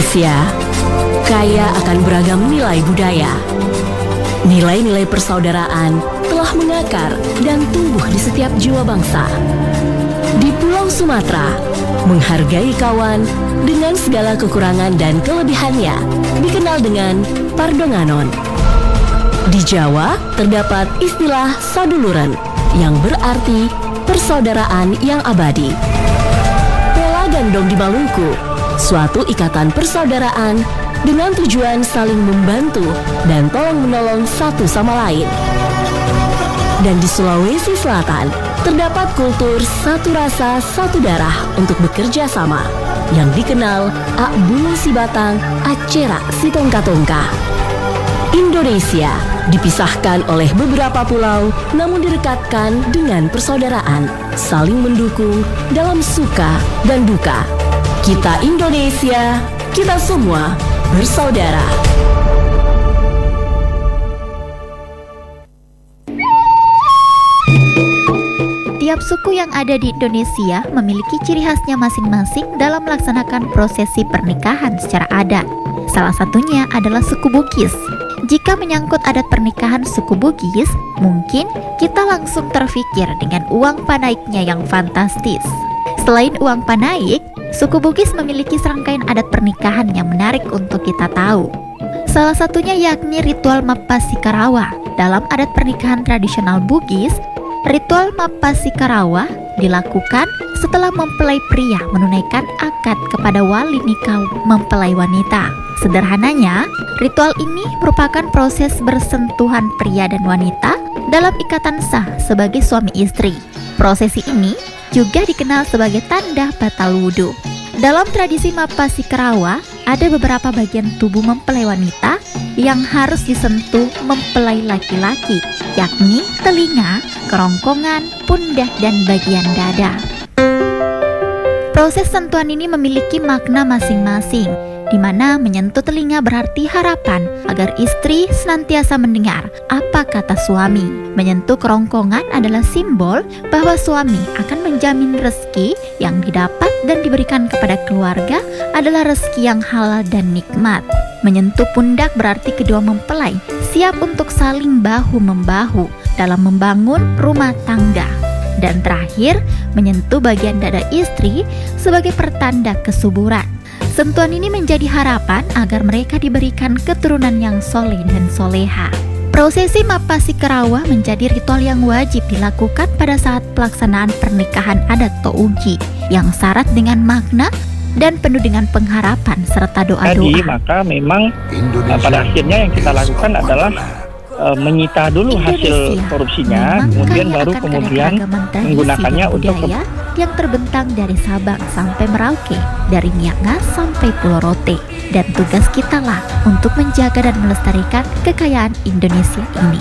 Indonesia kaya akan beragam nilai budaya. Nilai-nilai persaudaraan telah mengakar dan tumbuh di setiap jiwa bangsa. Di Pulau Sumatera, menghargai kawan dengan segala kekurangan dan kelebihannya dikenal dengan Pardonganon. Di Jawa terdapat istilah saduluren yang berarti persaudaraan yang abadi. Pelagandong di Maluku, suatu ikatan persaudaraan dengan tujuan saling membantu dan tolong-menolong satu sama lain. Dan di Sulawesi Selatan, terdapat kultur satu rasa satu darah untuk bekerja sama yang dikenal Ak Bulu Sibatang Acera Sitongka-tongka. Indonesia dipisahkan oleh beberapa pulau namun direkatkan dengan persaudaraan, saling mendukung dalam suka dan duka. Kita Indonesia, kita semua bersaudara. Tiap suku yang ada di Indonesia memiliki ciri khasnya masing-masing dalam melaksanakan prosesi pernikahan secara adat. Salah satunya adalah suku Bugis. Jika menyangkut adat pernikahan suku Bugis, mungkin kita langsung terfikir dengan uang panaiknya yang fantastis. Selain uang panaik, suku Bugis memiliki serangkaian adat pernikahan yang menarik untuk kita tahu. Salah satunya yakni ritual Mapasikarawa. Dalam adat pernikahan tradisional Bugis, ritual Mapasikarawa dilakukan setelah mempelai pria menunaikan akad kepada wali nikah mempelai wanita. Sederhananya, ritual ini merupakan proses bersentuhan pria dan wanita dalam ikatan sah sebagai suami istri. Prosesi ini juga dikenal sebagai tanda batal wudhu. Dalam tradisi Mapasikarawa, ada beberapa bagian tubuh mempelai wanita yang harus disentuh mempelai laki-laki, yakni telinga, kerongkongan, pundak, dan bagian dada. Proses sentuhan ini memiliki makna masing-masing, di mana menyentuh telinga berarti harapan agar istri senantiasa mendengar apa kata suami. Menyentuh kerongkongan adalah simbol bahwa suami akan menjamin rezeki yang didapat dan diberikan kepada keluarga adalah rezeki yang halal dan nikmat. Menyentuh pundak berarti kedua mempelai siap untuk saling bahu-membahu dalam membangun rumah tangga. Dan terakhir, menyentuh bagian dada istri sebagai pertanda kesuburan. Sentuhan ini menjadi harapan agar mereka diberikan keturunan yang soleh dan soleha. Prosesi Mapasikarawa menjadi ritual yang wajib dilakukan pada saat pelaksanaan pernikahan adat Tougi yang syarat dengan makna dan penuh dengan pengharapan serta doa-doa. Jadi maka memang pada akhirnya yang kita lakukan adalah menyita dulu hasil korupsinya, kemudian baru menggunakannya untuk yang terbentang dari Sabang sampai Merauke, dari Miangas sampai Pulau Rote. Dan tugas kita lah untuk menjaga dan melestarikan kekayaan Indonesia ini.